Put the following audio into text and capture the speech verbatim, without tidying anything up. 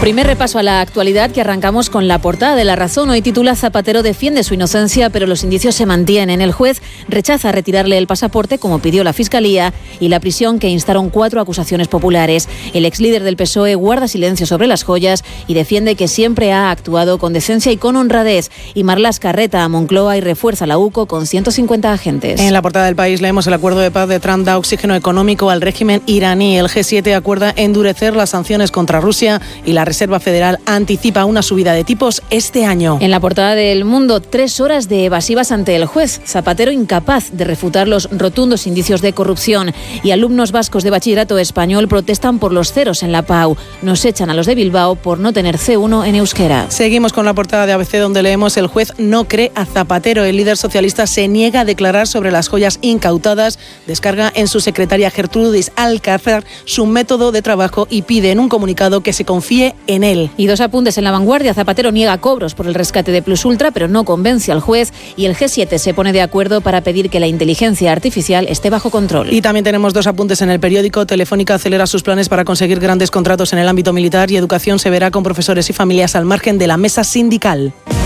Primer repaso a la actualidad que arrancamos con la portada de La Razón. Hoy titula: Zapatero defiende su inocencia, pero los indicios se mantienen. El juez rechaza retirarle el pasaporte, como pidió la Fiscalía, y la prisión que instaron cuatro acusaciones populares. El exlíder del P S O E guarda silencio sobre las joyas y defiende que siempre ha actuado con decencia y con honradez. Y Marlaska reta a Moncloa y refuerza la U C O con ciento cincuenta agentes. En la portada del País leemos: el acuerdo de paz de Trump da oxígeno económico al régimen iraní. El G siete acuerda endurecer las sanciones contra Rusia y la Reserva Federal anticipa una subida de tipos este año. En la portada del Mundo, tres horas de evasivas ante el juez. Zapatero incapaz de refutar los rotundos indicios de corrupción. Y alumnos vascos de bachillerato español protestan por los ceros en la Pau. Nos echan a los de Bilbao por no tener C uno en euskera. Seguimos con la portada de A B C, donde leemos: el juez no cree a Zapatero. El líder socialista se niega a declarar sobre las joyas incautadas. Descarga en su secretaria Gertrudis Alcázar su método de trabajo y pide en un comunicado que se confíe en él. Y dos apuntes en La Vanguardia. Zapatero niega cobros por el rescate de Plus Ultra, pero no convence al juez. Y el G siete se pone de acuerdo para pedir que la inteligencia artificial esté bajo control. Y también tenemos dos apuntes en El Periódico. Telefónica acelera sus planes para conseguir grandes contratos en el ámbito militar, y educación se verá con profesores y familias al margen de la mesa sindical.